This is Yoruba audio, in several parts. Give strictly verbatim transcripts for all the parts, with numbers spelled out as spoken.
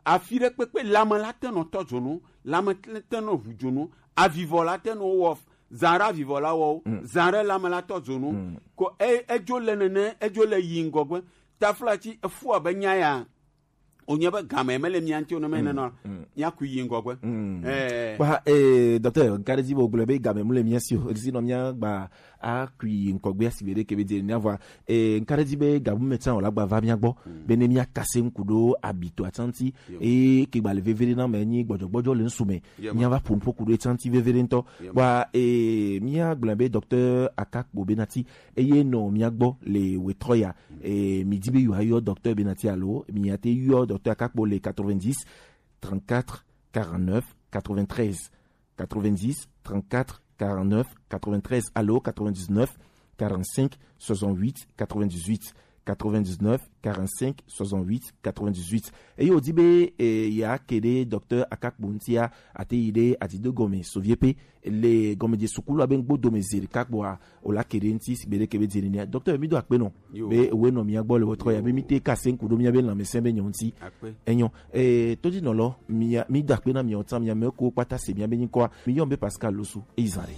afire pepe lama la teno tojonu lama teno vujonu avivo la teno wof zara vivo la wo mm. zara lama la tojonu mm. ko e ejo lenene ejo le yingogwe taflachi fu abanya ya onyeba game mele mianti ono mena no yaku yingogwe eh ba eh docteur nkadezi bo globe game mele miasio disi no mia gba akui nkogbe asibere kebe de ni avoir eh nkadezi be gabu metan o la gba va mia gbo benemia kase nkudo abito atanti e ke gba le vevere na menyi gbojogbojo le nsume mia va pompo kudo atanti vevere nto ba eh mia globe docteur Akakpo Benati eye no mia gbo le wetroya eh midibe yu ayo docteur Benati allo mia te yu docteur Akakpo le quatre-vingt-dix trente-quatre quarante-neuf quatre-vingt-treize quatre-vingt-dix trente-quatre quarante-neuf quatre-vingt-treize allo quatre-vingt-dix-neuf quarante-cinq soixante-huit quatre-vingt-dix-huit quatre-vingt-dix-neuf quarante-cinq soixante-huit quatre-vingt-dix-huit et yo dibe e ya kede docteur Akakpo ntia ate ide atido gome soviepe le gome de sukulu aben gbodo mezeri kakbo a ola kede nti sibere kebe direnia docteur mi do akpe no be we no mi agbo le wotro ya be mi te kasen kudo mi aben la mesembe nyonti enyo e todi no lo mi mi do akpe na mi otan mi me ko pata se mi aben ko mi yombe Pascal Losu e izare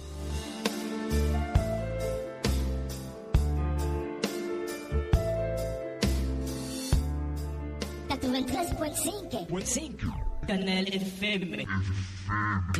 quatre-vingt-treize point cinq. Canal F M.